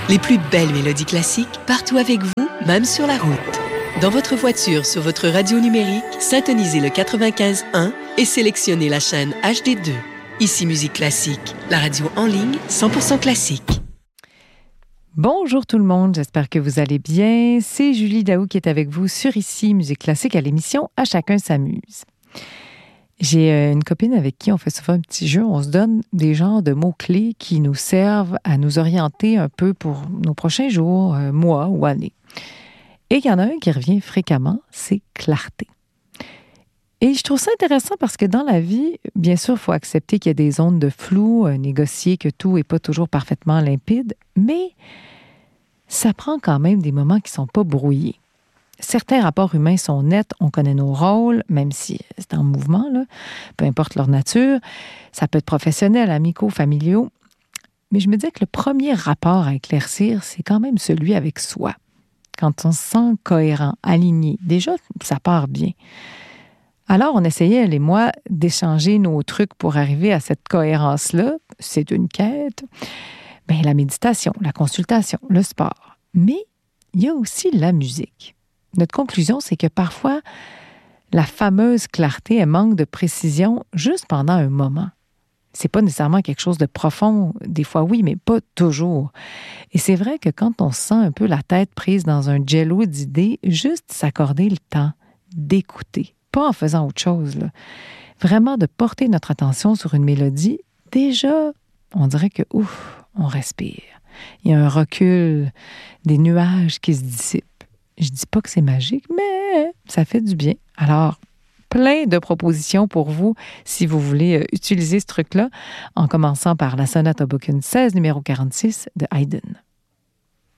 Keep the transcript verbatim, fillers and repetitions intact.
Les plus belles mélodies classiques partout avec vous, même sur la route. Dans votre voiture, sur votre radio numérique, syntonisez le quatre-vingt-quinze un et sélectionnez la chaîne H D deux. Ici Musique Classique, la radio en ligne cent pour cent classique. Bonjour tout le monde, j'espère que vous allez bien. C'est Julie Daou qui est avec vous sur Ici Musique Classique à l'émission À chacun s'amuse. J'ai une copine avec qui on fait souvent un petit jeu. On se donne des genres de mots-clés qui nous servent à nous orienter un peu pour nos prochains jours, euh, mois ou années. Et il y en a un qui revient fréquemment, c'est clarté. Et je trouve ça intéressant parce que dans la vie, bien sûr, il faut accepter qu'il y a des zones de flou, euh, négocier que tout n'est pas toujours parfaitement limpide, mais ça prend quand même des moments qui ne sont pas brouillés. Certains rapports humains sont nets, on connaît nos rôles, même si c'est en mouvement, là, peu importe leur nature. Ça peut être professionnel, amicaux, familiaux. Mais je me disais que le premier rapport à éclaircir, c'est quand même celui avec soi. Quand on se sent cohérent, aligné, déjà, ça part bien. Alors, on essayait, elle et moi, d'échanger nos trucs pour arriver à cette cohérence-là. C'est une quête. Bien, la méditation, la consultation, le sport. Mais il y a aussi la musique. Notre conclusion, c'est que parfois, la fameuse clarté, elle manque de précision juste pendant un moment. C'est pas nécessairement quelque chose de profond. Des fois, oui, mais pas toujours. Et c'est vrai que quand on se sent un peu la tête prise dans un jello d'idées, juste s'accorder le temps d'écouter, pas en faisant autre chose, là. Vraiment de porter notre attention sur une mélodie, déjà, on dirait que, ouf, on respire. Il y a un recul, des nuages qui se dissipent. Je dis pas que c'est magique, mais ça fait du bien. Alors, plein de propositions pour vous si vous voulez utiliser ce truc-là, en commençant par la sonate Hoboken seize, numéro quarante-six de Haydn.